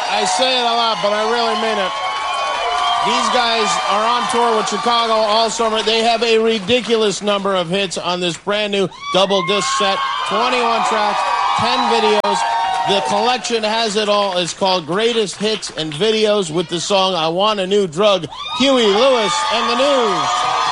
I say it a lot, but I really mean it. These guys are on tour with Chicago all summer. They have a ridiculous number of hits on this brand new double disc set. 21 tracks, 10 videos. The collection has it all. It's called Greatest Hits and Videos with the song I Want a New Drug. Huey Lewis and the News.